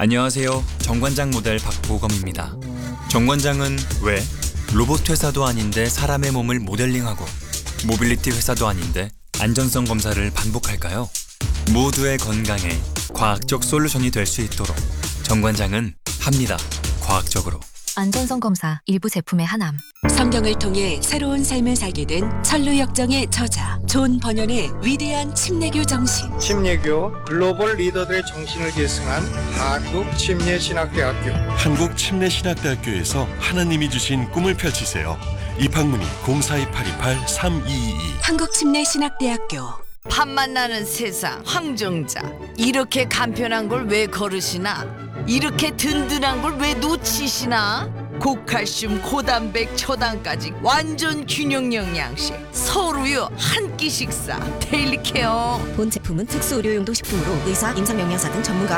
안녕하세요. 정관장 모델 박보검입니다. 정관장은 왜 로봇 회사도 아닌데 사람의 몸을 모델링하고 모빌리티 회사도 아닌데 안전성 검사를 반복할까요? 모두의 건강에 과학적 솔루션이 될 수 있도록 정관장은 합니다. 과학적으로. 안전성 검사 일부 제품의 하남. 성경을 통해 새로운 삶을 살게 된 천루역정의 저자 존 번연의 위대한 침례교 정신. 침례교 글로벌 리더들의 정신을 계승한 한국침례신학대학교. 한국침례신학대학교에서 하나님이 주신 꿈을 펼치세요. 입학문의 042828-3222. 한국침례신학대학교. 팝만 나는 세상 황정자, 이렇게 간편한 걸 왜 걸으시나? 이렇게 든든한 걸 왜 놓치시나? 고칼슘, 고단백, 초당까지 완전 균형 영양식, 서루요 한 끼 식사 데일리 케어. 본 제품은 특수 의료용도 식품으로 의사, 임상영양사 등 전문가